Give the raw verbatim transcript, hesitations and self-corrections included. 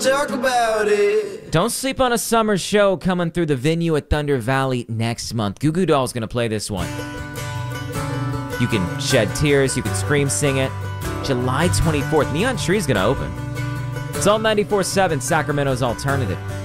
talk about it. Don't sleep on a summer show coming through the venue at Thunder Valley next month. Goo Goo Doll's gonna play this one. You can shed tears, you can scream, sing it. July twenty-fourth, Neon Tree's gonna open. It's all ninety-four point seven, Sacramento's alternative.